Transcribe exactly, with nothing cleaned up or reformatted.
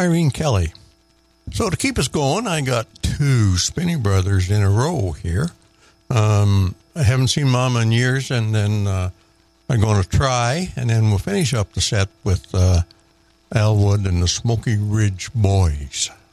Irene Kelly. So to keep us going, I got two Spinney Brothers in a row here. Um, I haven't seen Mama in years, and then uh, I'm going to try, and then we'll finish up the set with uh, Al Wood and the Smoky Ridge Boys.